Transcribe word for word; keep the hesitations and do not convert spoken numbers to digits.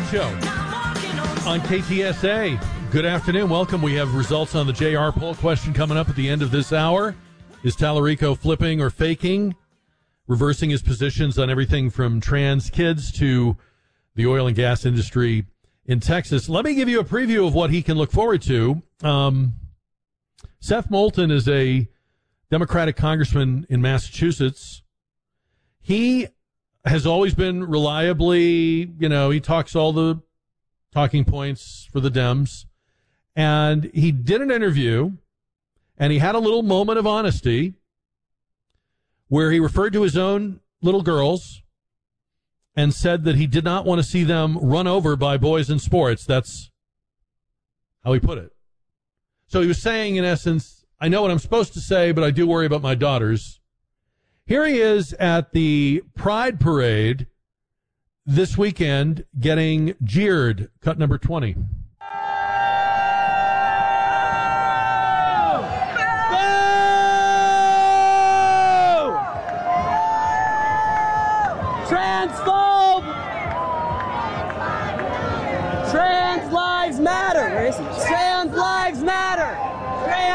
Show on K T S A. Good afternoon. Welcome. We have results on the J R poll question coming up at the end of this hour. Is Tallarico flipping or faking? Reversing his positions on everything from trans kids to the oil and gas industry in Texas. Let me give you a preview of what he can look forward to. Um, Seth Moulton is a Democratic congressman in Massachusetts. He has always been reliably, you know, he talks all the talking points for the Dems. And he did an interview, and he had a little moment of honesty where he referred to his own little girls and said that he did not want to see them run over by boys in sports. That's how he put it. So he was saying, in essence, I know what I'm supposed to say, but I do worry about my daughters. Here he is at the Pride Parade this weekend getting jeered. Cut number twenty. Transphobe! Trans lives matter! Where is he? Trans lives matter!